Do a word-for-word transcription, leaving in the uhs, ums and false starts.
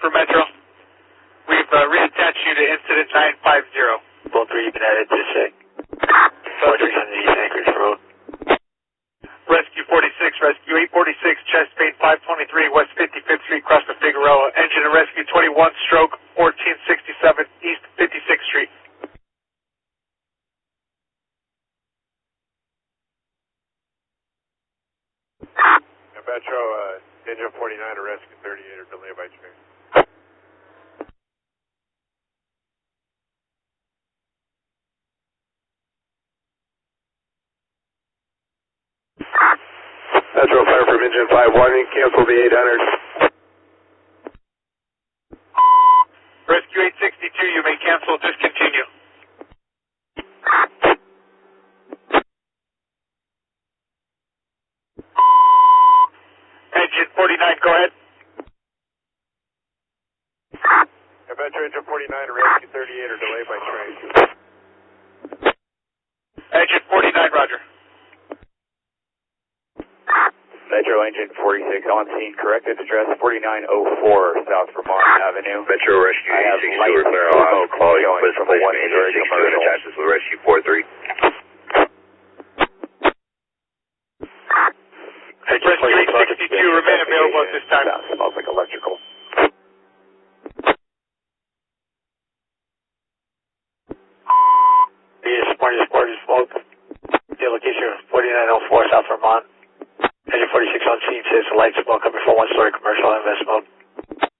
for Metro. We've uh, reattached you to incident nine five zero. Both three, you can add it to sec. four three hundred East Anchorage Road. Rescue forty-six, Rescue eight forty-six, chest pain five twenty-three, West fifty-fifth Street, cross the Figueroa. Engine and Rescue twenty-one, stroke fourteen sixty-seven, East fifty-sixth Street. Metro, uh, engine forty-nine to Rescue thirty-eight or delay by train. Metro, fire from engine five one, cancel the eight hundred. Rescue eight sixty-two, you may cancel, discontinue. Engine forty-nine, go ahead. Metro, engine forty-nine to Rescue thirty-eight or delay by train. Engine forty-nine, roger. Metro engine forty-six on scene, corrected address forty-nine oh four South Vermont Avenue. Metro Rescue I have eight sixty-two light repair allow call you going with from a one engine story sixty-two and commercial. attaches with Rescue four three. Rescue eight sixty-two, remain available at this time. Sounds smells like electrical. Yes, Sparty, Sparty, smoke. The location forty-nine oh four South Vermont. Engine forty-six on scene says light smoke coming from one story commercial, invest mode.